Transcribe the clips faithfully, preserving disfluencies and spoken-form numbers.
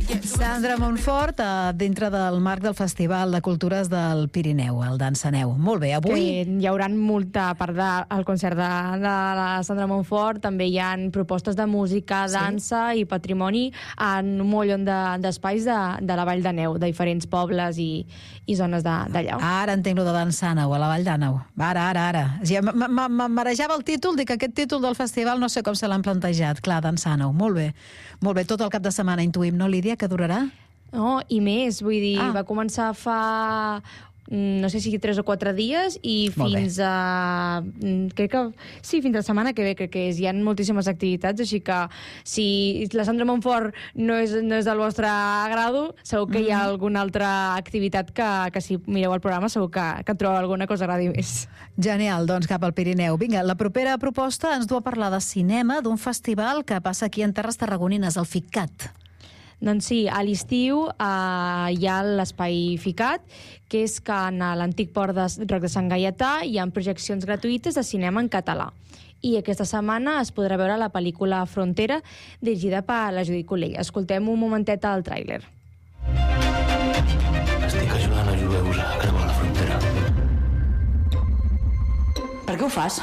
Sandra Montfort, eh, dintre del marc del Festival de Cultures del Pirineu, el Dansaneu. Molt bé, avui... Que hi haurà molta, a part del concert de, de la Sandra Montfort, també hi ha propostes de música, dansa sí. i patrimoni en un mollon d'espais de, de la Vall d'Aneu, de diferents pobles i, i zones d'allà. Ara entenc lo de Dansaneu, a la Vall d'Aneu. Ara, ara, ara. Ja em marejava el títol, dic que aquest títol del festival no sé com se l'han plantejat. Clar, Dansaneu, molt bé. Molt bé, tot el cap de setmana intuïm, no, Lídia, que durarà? No, i més, vull dir, ah. va començar fa... no sé si tres o quatre dies i fins a... crec que... sí, fins a la setmana que ve, crec que és. Hi ha moltíssimes activitats, així que si la Sandra Montfort no és, no és del vostre agrado, segur que mm. hi ha alguna altra activitat que, que si mireu el programa segur que, que trobeu alguna cosa agradi més. Genial, doncs cap al Pirineu. Vinga, la propera proposta ens du a parlar de cinema, d'un festival que passa aquí en Terres Tarragonines, el FICCAT. Doncs sí, a l'estiu eh, hi ha l'espai FICCAT, que és que en l'antic port de Roc de Sant Gaietà hi ha projeccions gratuïtes de cinema en català. I aquesta setmana es podrà veure la pel·lícula Frontera, dirigida per la Judit Colell. Escoltem un momentet al tràiler. Estic ajudant a jueus a creuar la frontera. Per què ho fas?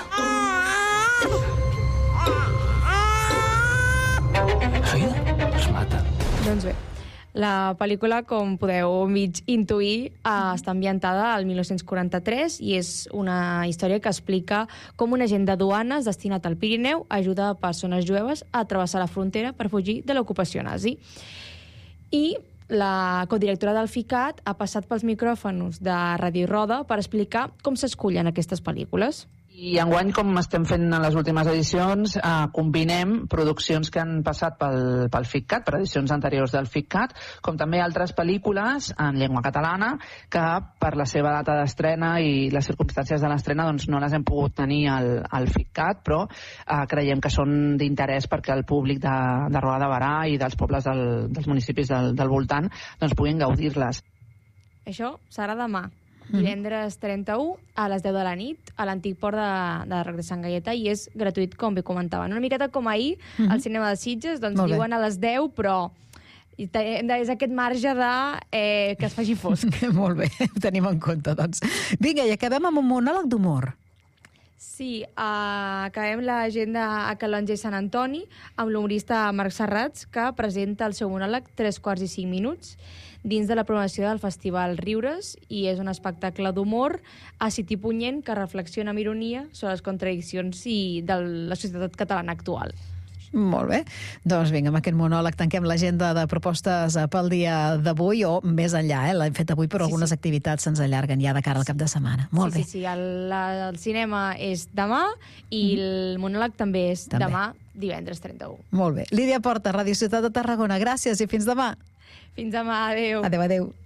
Feina els mata. Doncs bé, la pel·lícula, com podeu mig intuir, eh, està ambientada al mil nou-cents quaranta-tres i és una història que explica com un agent de duanes destinat al Pirineu ajuda a persones jueves a travessar la frontera per fugir de l'ocupació nazi. I la codirectora del FICCAT ha passat pels micròfons de Ràdio Roda per explicar com s'escullen aquestes pel·lícules. I enguany, com estem fent en les últimes edicions, eh, combinem produccions que han passat pel, pel FICCAT, per edicions anteriors del FICCAT, com també altres pel·lícules en llengua catalana que per la seva data d'estrena i les circumstàncies de l'estrena doncs, no les hem pogut tenir al, al FICCAT, però eh, creiem que són d'interès perquè el públic de, de Roda de Berà i dels pobles del, dels municipis del, del voltant doncs, puguin gaudir-les. Això serà demà. Divendres trenta-u a les deu de la nit a l'antic port de, de Roc de Sant Gaietà i és gratuït, com bé comentaven. Una miqueta com ahir, uh-huh. al cinema de Sitges, doncs diuen a les deu, però és aquest marge de eh, que es faci fosc. Molt bé, ho tenim en compte, doncs. Vinga, i acabem amb un monòleg d'humor. Sí, uh, acabem l'agenda a Calonge i Sant Antoni amb l'humorista Marc Serrats, que presenta el seu monòleg tres quarts i cinc minuts dins de la programació del Festival Riures, i és un espectacle d'humor àcid i punyent que reflexiona amb ironia sobre les contradiccions i de la societat catalana actual. Molt bé. Doncs vinga, amb aquest monòleg tanquem l'agenda de propostes pel dia d'avui, o més enllà, eh? L'hem fet avui, però sí, algunes sí. activitats se'ns allarguen ja de cara al cap de setmana. Molt sí, bé. Sí, sí, el, el cinema és demà i mm. el monòleg també és també. demà, divendres trenta-u. Molt bé. Lídia Porta, Ràdio Ciutat de Tarragona, gràcies i fins demà. Fins demà, adeu. Adeu, adeu.